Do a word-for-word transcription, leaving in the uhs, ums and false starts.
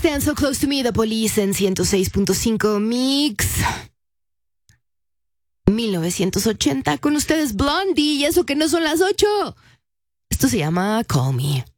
Stand So Close to Me, The Police en ciento seis punto cinco Mix. mil novecientos ochenta, con ustedes Blondie, y eso que no son las ocho. Esto se llama Call Me.